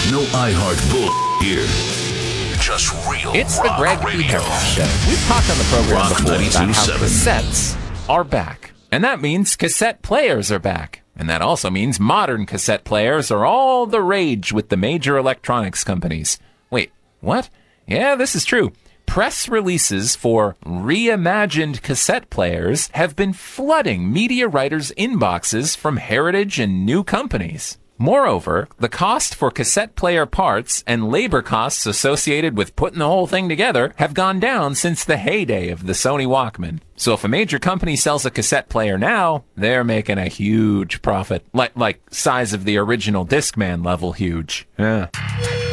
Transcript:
No iHeart bull here. Just real It's the rock Greg P. radio. Harris Show. We've talked on the program Rock before about how 92.7. cassettes are back. And that means cassette players are back. And that also means modern cassette players are all the rage with the major electronics companies. Wait, what? Yeah, this is true. Press releases for reimagined cassette players have been flooding media writers' inboxes from heritage and new companies. Moreover, the cost for cassette player parts and labor costs associated with putting the whole thing together have gone down since the heyday of the Sony Walkman. So if a major company sells a cassette player now, they're making a huge profit. Like size of the original Discman level huge. Yeah.